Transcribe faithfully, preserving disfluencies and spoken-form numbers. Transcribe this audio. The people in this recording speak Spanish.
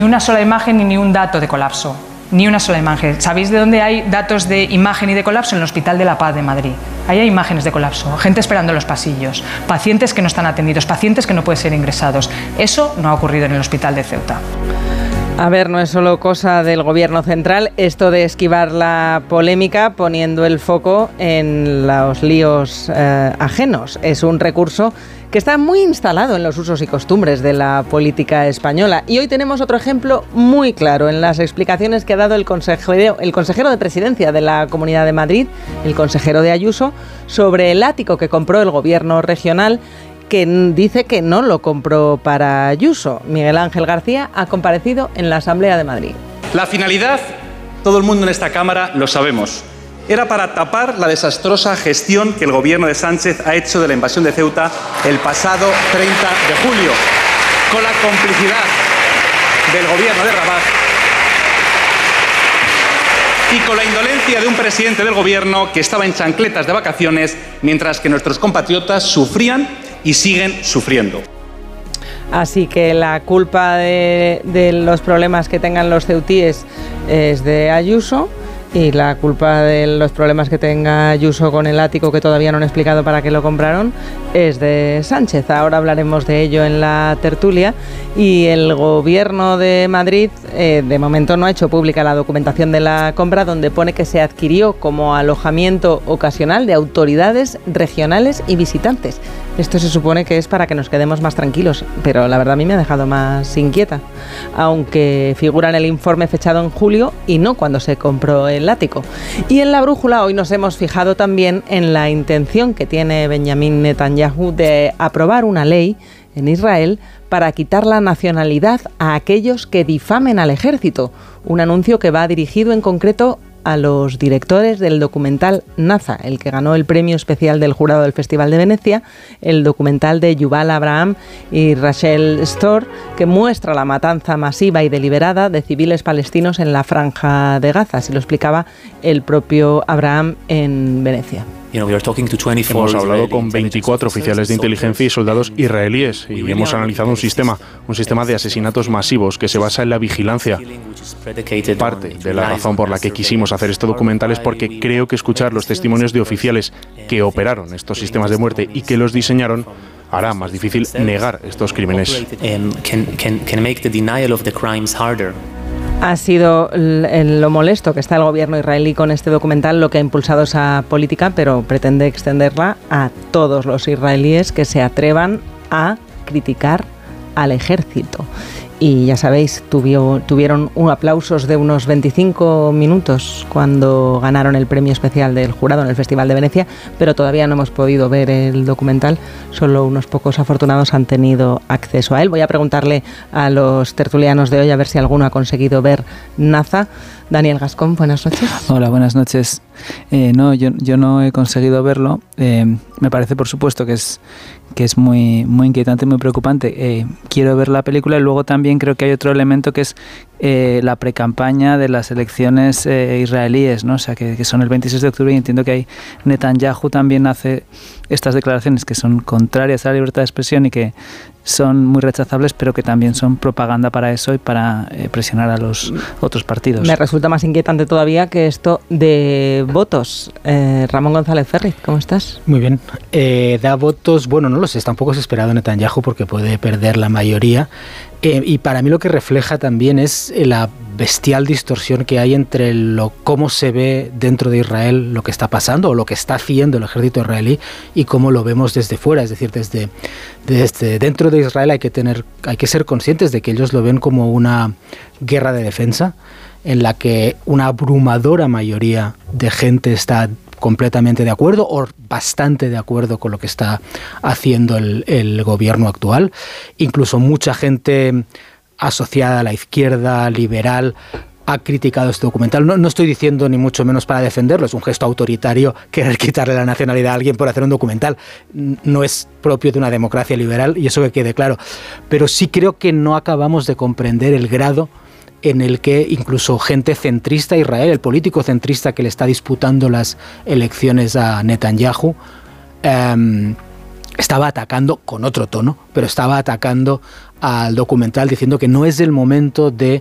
Ni una sola imagen ni, ni un dato de colapso. Ni una sola imagen. ¿Sabéis de dónde hay datos de imagen y de colapso? En el Hospital de la Paz de Madrid. Ahí hay imágenes de colapso, gente esperando en los pasillos, pacientes que no están atendidos, pacientes que no pueden ser ingresados. Eso no ha ocurrido en el Hospital de Ceuta. A ver, no es solo cosa del gobierno central esto de esquivar la polémica poniendo el foco en los líos eh, ajenos. Es un recurso que está muy instalado en los usos y costumbres de la política española. Y hoy tenemos otro ejemplo muy claro en las explicaciones que ha dado el consejero, el consejero de Presidencia de la Comunidad de Madrid, el consejero de Ayuso, sobre el ático que compró el gobierno regional, que dice que no lo compró para Ayuso. Miguel Ángel García ha comparecido en la Asamblea de Madrid. La finalidad, todo el mundo en esta Cámara lo sabemos, era para tapar la desastrosa gestión que el gobierno de Sánchez ha hecho de la invasión de Ceuta el pasado treinta de julio, con la complicidad del gobierno de Rabat y con la indolencia de un presidente del gobierno que estaba en chancletas de vacaciones mientras que nuestros compatriotas sufrían y siguen sufriendo. Así que la culpa de, de los problemas que tengan los ceutíes es de Ayuso y la culpa de los problemas que tenga Ayuso con el ático, que todavía no han explicado para qué lo compraron, es de Sánchez. Ahora hablaremos de ello en la tertulia. Y el gobierno de Madrid eh, de momento no ha hecho pública la documentación de la compra, donde pone que se adquirió como alojamiento ocasional de autoridades regionales y visitantes. Esto se supone que es para que nos quedemos más tranquilos, pero la verdad a mí me ha dejado más inquieta, aunque figura en el informe fechado en julio y no cuando se compró el ático. Y en la brújula hoy nos hemos fijado también en la intención que tiene Benjamín Netanyahu de aprobar una ley en Israel para quitar la nacionalidad a aquellos que difamen al ejército, un anuncio que va dirigido en concreto a los directores del documental Naza, el que ganó el premio especial del jurado del Festival de Venecia, el documental de Yuval Abraham y Rachel Storr, que muestra la matanza masiva y deliberada de civiles palestinos en la Franja de Gaza. Así lo explicaba el propio Abraham en Venecia. Hemos hablado con veinticuatro oficiales de inteligencia y soldados israelíes y hemos analizado un sistema, un sistema de asesinatos masivos que se basa en la vigilancia. Parte de la razón por la que quisimos hacer este documental es porque creo que escuchar los testimonios de oficiales que operaron estos sistemas de muerte y que los diseñaron hará más difícil negar estos crímenes. Ha sido lo molesto que está el gobierno israelí con este documental lo que ha impulsado esa política, pero pretende extenderla a todos los israelíes que se atrevan a criticar al ejército. Y ya sabéis, tuvió, tuvieron un aplausos de unos veinticinco minutos cuando ganaron el premio especial del jurado en el Festival de Venecia, pero todavía no hemos podido ver el documental, solo unos pocos afortunados han tenido acceso a él. Voy a preguntarle a los tertulianos de hoy a ver si alguno ha conseguido ver Naza. Daniel Gascón, buenas noches. Hola, buenas noches. Eh, no, yo, yo no he conseguido verlo. Eh, me parece, por supuesto, que es que es muy muy inquietante, muy preocupante. Eh, quiero ver la película y luego también creo que hay otro elemento que es eh, la precampaña de las elecciones eh, israelíes, ¿no? O sea, que, que son el veintiséis de octubre y entiendo que hay Netanyahu también hace estas declaraciones que son contrarias a la libertad de expresión y que son muy rechazables, pero que también son propaganda para eso y para eh, presionar a los otros partidos. Me resulta más inquietante todavía que esto de votos. Eh, Ramón González Ferri, ¿cómo estás? Muy bien. Eh, da votos, bueno, no lo sé, tampoco es esperado Netanyahu porque puede perder la mayoría. Eh, y para mí lo que refleja también es la bestial distorsión que hay entre lo cómo se ve dentro de Israel lo que está pasando o lo que está haciendo el ejército israelí y cómo lo vemos desde fuera, es decir, desde, desde dentro de Israel hay que tener, hay que ser conscientes de que ellos lo ven como una guerra de defensa en la que una abrumadora mayoría de gente está completamente de acuerdo o bastante de acuerdo con lo que está haciendo el, el gobierno actual. Incluso mucha gente asociada a la izquierda, liberal, ha criticado este documental. No, no estoy diciendo ni mucho menos para defenderlo, es un gesto autoritario querer quitarle la nacionalidad a alguien por hacer un documental. No es propio de una democracia liberal y eso que quede claro. Pero sí creo que no acabamos de comprender el grado en el que incluso gente centrista de Israel, el político centrista que le está disputando las elecciones a Netanyahu, eh, estaba atacando con otro tono, pero estaba atacando al documental diciendo que no es el momento de